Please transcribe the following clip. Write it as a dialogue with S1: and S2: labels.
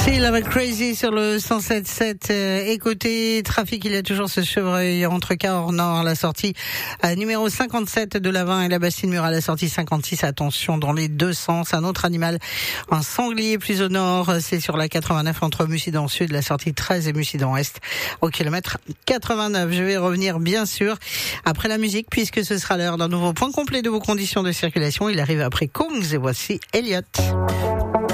S1: C'est la Crazy sur le 107.7. Et côté trafic, il y a toujours ce chevreuil entre Cahors Nord, la sortie numéro 57 de la 20 et la Bastide-Mur à la sortie 56. Attention dans les deux sens. Un autre animal, un sanglier plus au nord, c'est sur la 89 entre Mussidan Sud, la sortie 13 et Mussidan Est au kilomètre 89. Je vais revenir bien sûr après la musique puisque ce sera l'heure d'un nouveau point complet de vos conditions de circulation. Il arrive après Kongs et voici Elliott.